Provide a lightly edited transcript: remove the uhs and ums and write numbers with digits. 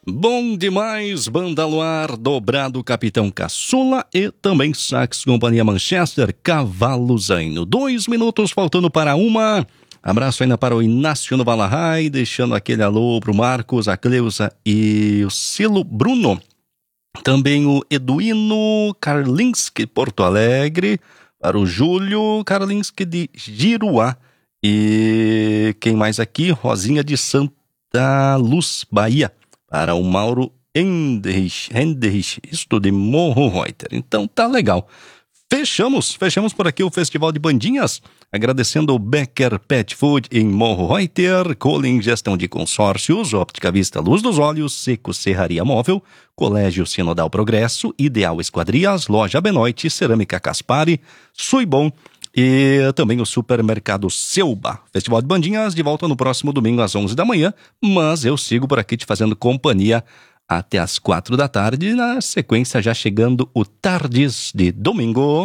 Bom demais, Banda Luar, Dobrado Capitão Caçula e também Sax Companhia Manchester, Cavalo Zaino. 2 minutos faltando para uma. Abraço ainda para o Inácio no Valahai, deixando aquele alô pro Marcos, a Cleusa e o Silo Bruno. Também o Eduino Karlinski, Porto Alegre, para o Júlio Karlinski de Giruá. E quem mais aqui? Rosinha de Santa Luz, Bahia. Para o Mauro Henderich, isto de Morro Reuter. Então tá legal. Fechamos por aqui o Festival de Bandinhas, agradecendo o Becker Pet Food em Morro Reuter, Colin Gestão de Consórcios, Óptica Vista Luz dos Olhos, Seco Serraria Móvel, Colégio Sinodal Progresso, Ideal Esquadrias, Loja Benoite, Cerâmica Caspari, Suibon e também o Supermercado Selba. Festival de Bandinhas de volta no próximo domingo às 11 da manhã, mas eu sigo por aqui te fazendo companhia até às 4 da tarde, na sequência já chegando o Tardes de Domingo.